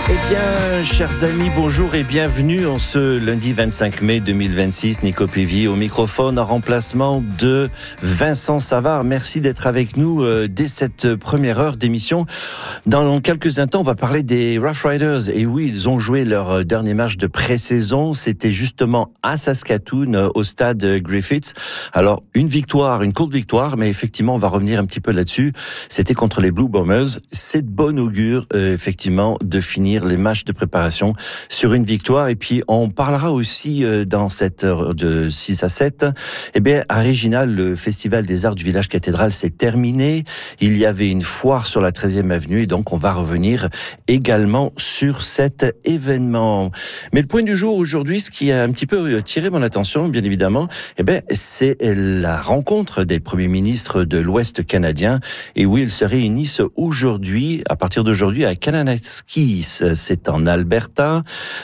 Eh bien, chers amis, bonjour et bienvenue en ce lundi 25 mai 2026. Nico Pévy au microphone en remplacement de Vincent Savard. Merci d'être avec nous dès cette première heure d'émission. Dans quelques instants, on va parler des Rough Riders. Et oui, ils ont joué leur dernier match de pré-saison. C'était justement à Saskatoon, au stade Griffiths. Alors, une courte victoire, mais effectivement, on va revenir un petit peu là-dessus. C'était contre les Blue Bombers. C'est de bon augure, effectivement, de finir les matchs de préparation sur une victoire. Et puis, on parlera aussi dans cette heure de 6 à 7. Eh bien, à Regina, le Festival des Arts du Village Cathédral s'est terminé. Il y avait une foire sur la 13e avenue et donc on va revenir également sur cet événement. Mais le point du jour aujourd'hui, ce qui a un petit peu tiré mon attention, bien évidemment, eh bien, c'est la rencontre des premiers ministres de l'Ouest canadien. Et oui, ils se réunissent aujourd'hui, à partir d'aujourd'hui, à Kananaskis. C'est en Alberta.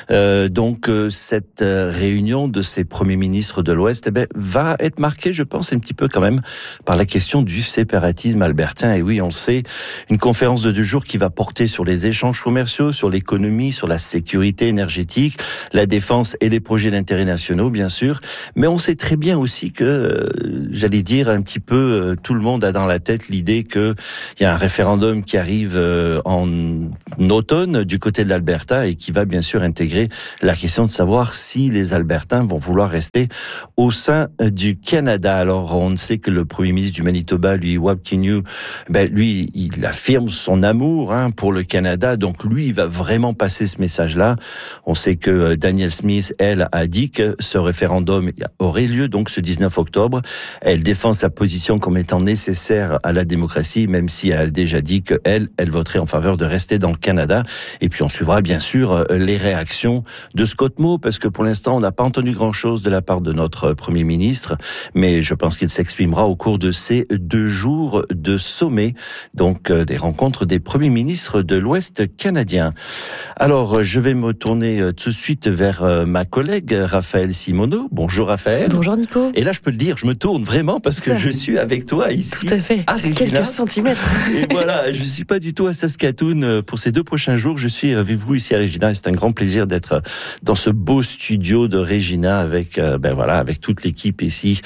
Donc, cette réunion de ces premiers ministres de l'Ouest va être marquée, je pense, un petit peu quand même par la question du séparatisme albertain. Et oui, on le sait, une conférence de 2 jours qui va porter sur les échanges commerciaux, sur l'économie, sur la sécurité énergétique, la défense et les projets d'intérêt nationaux, bien sûr. Mais on sait très bien aussi que, j'allais dire un petit peu, tout le monde a dans la tête l'idée qu'il y a un référendum qui arrive en automne du côté de l'Alberta et qui va bien sûr intégrer la question de savoir si les Albertains vont vouloir rester au sein du Canada. Alors, on sait que le premier ministre du Manitoba, lui, Wab Kinew, lui, il affirme son amour pour le Canada. Donc, lui, il va vraiment passer ce message-là. On sait que Danielle Smith, elle, a dit que ce référendum aurait lieu donc ce 19 octobre. Elle défend sa position comme étant nécessaire à la démocratie, même si elle a déjà dit qu'elle voterait en faveur de rester dans le Canada. Et puis, on suivra bien sûr les réactions de Scott Moe, parce que pour l'instant, on n'a pas entendu grand-chose de la part de notre Premier ministre, mais je pense qu'il s'exprimera au cours de ces 2 jours de sommet, donc des rencontres des premiers ministres de l'Ouest canadien. Alors, je vais me tourner tout de suite vers ma collègue Raphaël Simoneau. Bonjour Raphaël. Bonjour Nico. Et là, je peux le dire, je me tourne vraiment parce que je suis avec toi ici. Tout à fait. À Regina. Quelques centimètres. Et voilà, je suis pas du tout à Saskatoon pour ces 2 prochains jours. Je suis avec vous ici à Regina. C'est un grand plaisir d'être dans ce beau studio de Regina avec, avec toute l'équipe ici.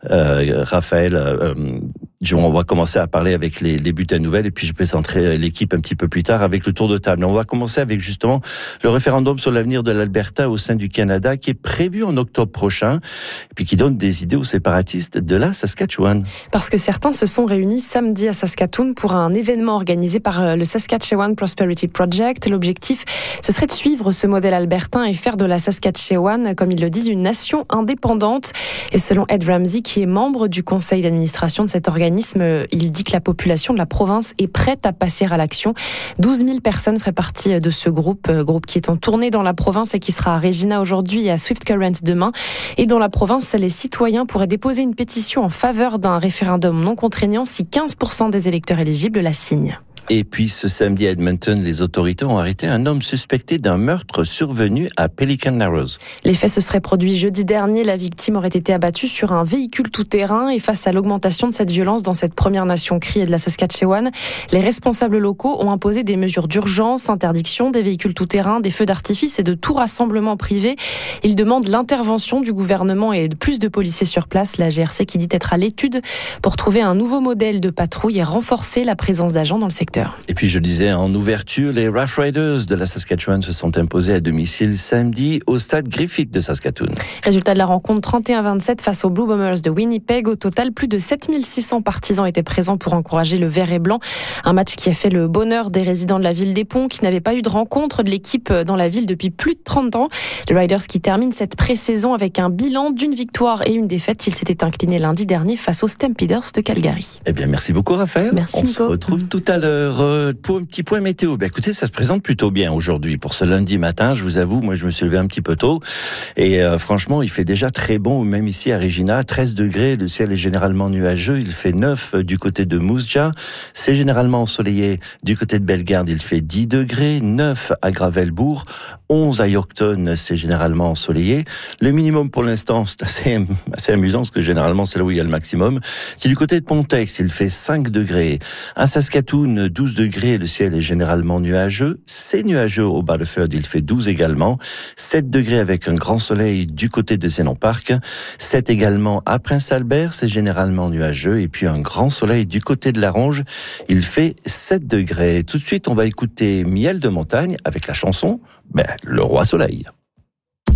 Raphaël, on va commencer à parler avec les bulletins de nouvelles et puis je présenterai l'équipe un petit peu plus tard avec le tour de table. On va commencer avec justement le référendum sur l'avenir de l'Alberta au sein du Canada qui est prévu en octobre prochain et puis qui donne des idées aux séparatistes de la Saskatchewan. Parce que certains se sont réunis samedi à Saskatoon pour un événement organisé par le Saskatchewan Prosperity Project. L'objectif, ce serait de suivre ce modèle albertain et faire de la Saskatchewan, comme ils le disent, une nation indépendante. Et selon Ed Ramsey, qui est membre du conseil d'administration de cet organisme, il dit que la population de la province est prête à passer à l'action. 12 000 personnes feraient partie de ce groupe qui est en tournée dans la province et qui sera à Regina aujourd'hui et à Swift Current demain. Et dans la province, les citoyens pourraient déposer une pétition en faveur d'un référendum non contraignant si 15% des électeurs éligibles la signent. Et puis ce samedi à Edmonton, les autorités ont arrêté un homme suspecté d'un meurtre survenu à Pelican Narrows. Les faits se seraient produits jeudi dernier. La victime aurait été abattue sur un véhicule tout-terrain et face à l'augmentation de cette violence dans cette première nation crie de la Saskatchewan, les responsables locaux ont imposé des mesures d'urgence, interdiction des véhicules tout-terrain, des feux d'artifice et de tout rassemblement privé. Ils demandent l'intervention du gouvernement et de plus de policiers sur place. La GRC qui dit être à l'étude pour trouver un nouveau modèle de patrouille et renforcer la présence d'agents dans le secteur. Et puis je disais en ouverture, les Rough Riders de la Saskatchewan se sont imposés à domicile samedi au stade Griffith de Saskatoon. Résultat de la rencontre 31-27 face aux Blue Bombers de Winnipeg. Au total, plus de 7600 partisans étaient présents pour encourager le vert et blanc. Un match qui a fait le bonheur des résidents de la ville des Ponts qui n'avaient pas eu de rencontre de l'équipe dans la ville depuis plus de 30 ans. Les Riders qui terminent cette pré-saison avec un bilan d'1 victoire et 1 défaite. Ils s'étaient inclinés lundi dernier face aux Stampeders de Calgary. Eh bien, merci beaucoup Raphaël. Merci On Nico. se retrouve tout à l'heure. Pour un petit point météo, écoutez, ça se présente plutôt bien aujourd'hui. Pour ce lundi matin, je vous avoue, moi je me suis levé un petit peu tôt et franchement, il fait déjà très bon, même ici à Regina, 13 degrés, le ciel est généralement nuageux, il fait 9 du côté de Moose Jaw, c'est généralement ensoleillé du côté de Bellegarde, il fait 10 degrés, 9 à Gravelbourg, 11 à Yorkton, c'est généralement ensoleillé. Le minimum pour l'instant, c'est assez amusant parce que généralement c'est là où il y a le maximum. C'est du côté de Pontex, il fait 5 degrés. À Saskatoon, 12 degrés, le ciel est généralement nuageux. C'est nuageux au bas de Fürth, il fait 12 également. 7 degrés avec un grand soleil du côté de Zénon Park. 7 également à Prince-Albert, c'est généralement nuageux. Et puis un grand soleil du côté de la Ronge, il fait 7 degrés. Tout de suite, on va écouter Miel de Montagne avec la chanson Le Roi Soleil.